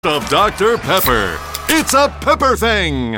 of Dr. Pepper. It's a Pepper thing.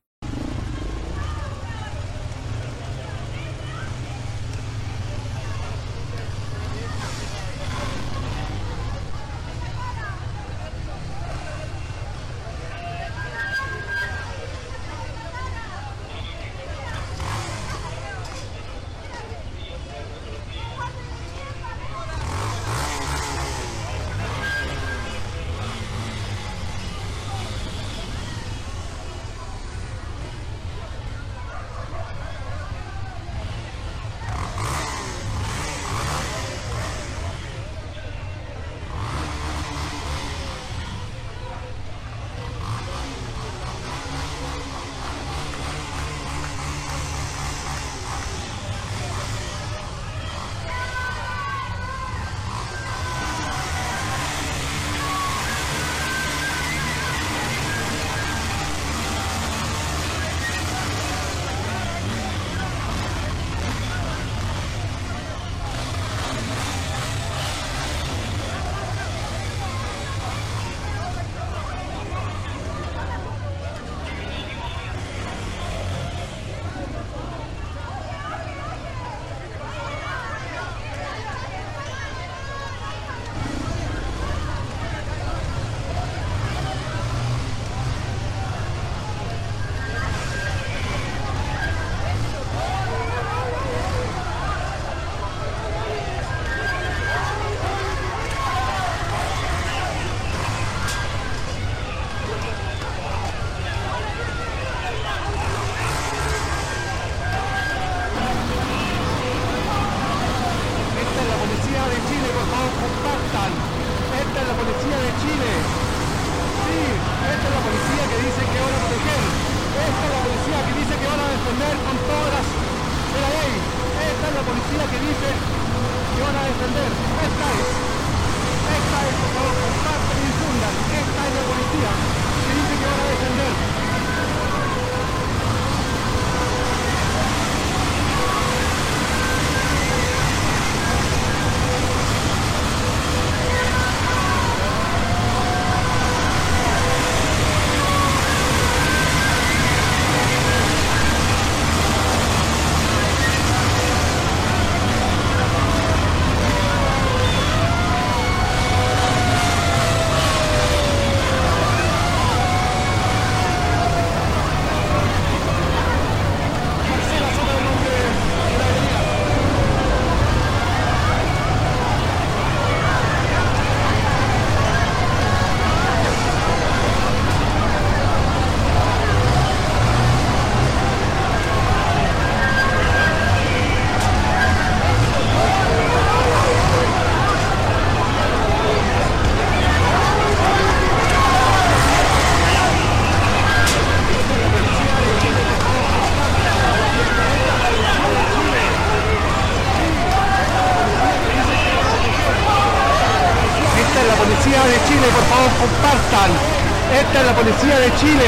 De Chile, por favor, compartan. Esta es la policía de Chile.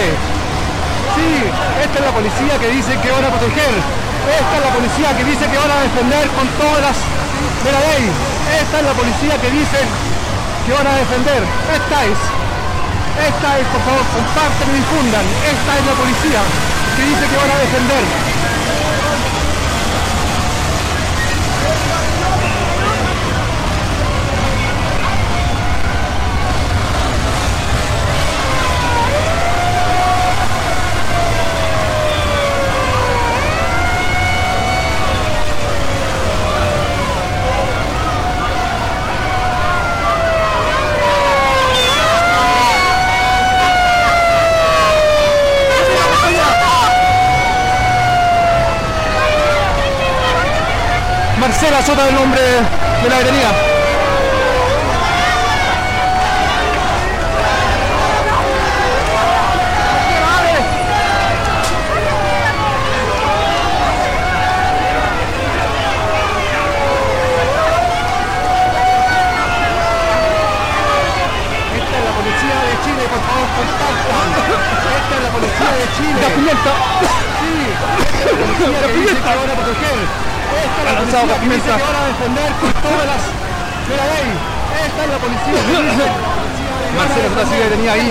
Sí, esta es la policía que dice que van a proteger. Esta es la policía que dice que van a defender con todas las de la ley. Esta es la policía que dice que van a defender. Esta es, por favor, compartan y difundan. Esta es la policía que dice que van a defender. Marcela Sota, el nombre de la avenida. Esta es la policía de Chile, por favor, compartan. Esta es la policía de Chile. ¡La pimienta! Sí, esta es la policía que dice que van a proteger. Esta es la policía que dice que van a defender con todas las de la ley. Esta es la policía que dice... Marcelo, sigue detenida ahí.